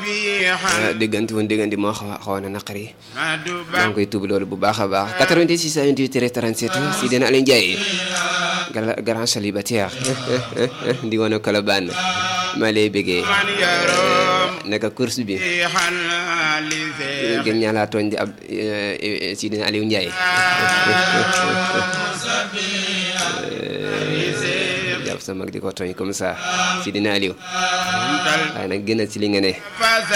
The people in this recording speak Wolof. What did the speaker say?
déggante moo xaw na naqari maa ngi koy tuub loolu bu baax a baax 88 628 37 si dina Aliou Ndiaye grand célibataire di woon Colobane maa lay bëggee naka course bi gën ñaa laa tooñ di ab si dina Aliou Ndiaye jàpp sa mag di ko tooñ comme ça si dina Aliou waaye nag gën a ci li nga ne